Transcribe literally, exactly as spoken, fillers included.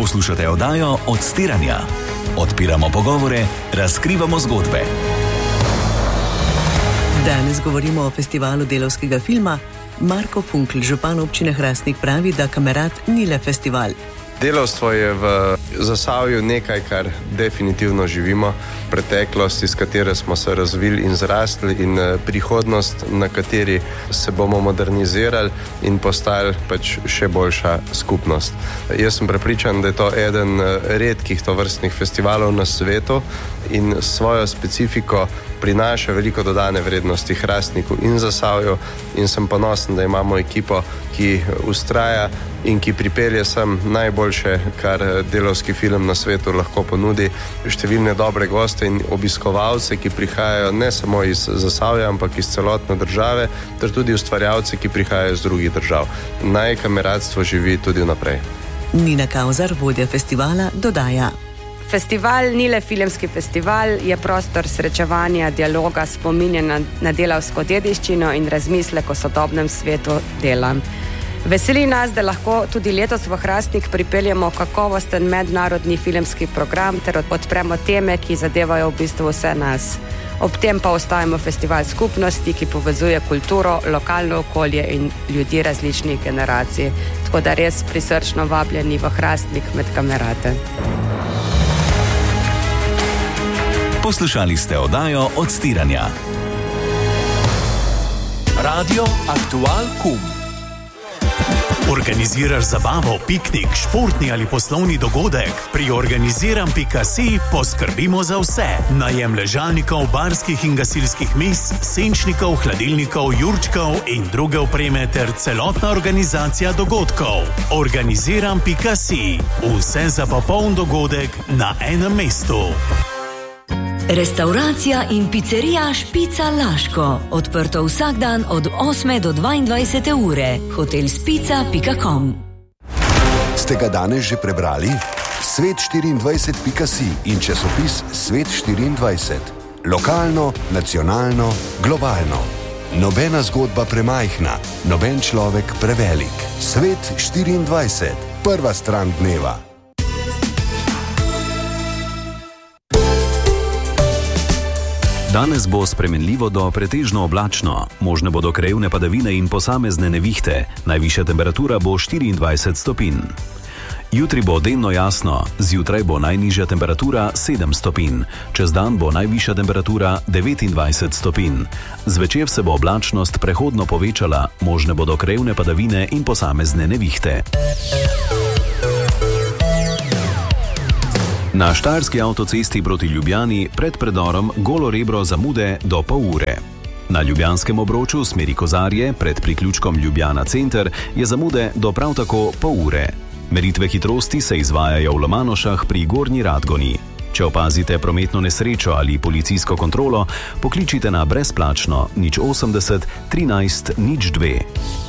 Poslušate oddajo Odstiranja. Odpiramo pogovore, razkrivamo zgodbe. Danes govorimo o festivalu delavskega filma. Marko Funkl, župan občine Hrastnik, pravi, da Kamerad ni le festival. Delavstvo je v Zasavju nekaj, kar definitivno živimo. Preteklost, iz katere smo se razvili in zrastli, in prihodnost, na kateri se bomo modernizirali in postali pač še boljša skupnost. Jaz sem prepričan, da je to eden redkih tovrstnih festivalov na svetu in svojo specifiko prinaša veliko dodane vrednosti Hrastniku in Zasavju, in sem ponosen, da imamo ekipo, ki vztraja in ki pripelje sem najboljše, kar delavski film na svetu lahko ponudi. Številne dobre goste in obiskovalce, ki prihajajo ne samo iz Zasavja, ampak iz celotne države, ter tudi ustvarjalce, ki prihajajo iz drugih držav. Naj kameradstvo živi tudi naprej. Nina Kauzar, vodja festivala, dodaja. Festival ni le filmski festival, je prostor srečevanja, dialoga, spominjanja na delavsko dediščino in razmislek o sodobnem svetu dela. Veseli nas, da lahko tudi letos v Hrastnik pripeljemo kakovosten mednarodni filmski program ter odpremo teme, ki zadevajo v bistvu vse nas. Ob tem pa ostajamo festival skupnosti, ki povezuje kulturo, lokalno okolje in ljudi različnih generacij. Tako da res prisrčno vabljeni v Hrastnik med kamerate. Poslušali ste oddajo Odstiranja. Radio Aktual Kum. Organiziraš zabavo, piknik, športni ali poslovni dogodek? Pri organiziram pika si poskrbimo za vse. Najem ležalnikov, barskih in gasilskih mis, senčnikov, hladilnikov, jurčkov in druge opreme ter celotna organizacija dogodkov. Organiziram pika si. Vse za popoln dogodek na enem mestu. Restauracija in pizzerija Špica Laško. Odprto vsak dan od osme do dvaindvajsete ure. hotel spica pika com. Ste ga danes že prebrali? svet štiriindvajset pika si in časopis Svet štiriindvajset. Lokalno, nacionalno, globalno. Nobena zgodba premajhna, noben človek prevelik. Svet štiriindvajset. Prva stran dneva. Danes bo spremenljivo do pretežno oblačno. Možne bodo krajevne padavine in posamezne nevihte. Najvišja temperatura bo štiriindvajset stopinj. Jutri bo delno jasno, zjutraj bo najnižja temperatura sedem stopinj. Čez dan bo najvišja temperatura devetindvajset stopinj. Zvečer se bo oblačnost prehodno povečala, možne bodo krajevne padavine in posamezne nevihte. Na štajerski avtocesti proti Ljubljani pred predorom Golo Rebro zamude do pol ure. Na ljubljanskem obroču v smeri Kozarje pred priključkom Ljubljana center je zamude do prav tako pol ure. Meritve hitrosti se izvajajo v Lomanošah pri Gornji Radgoni. Če opazite prometno nesrečo ali policijsko kontrolo, pokličite na brezplačno nič osemdeset trinajst nič dve.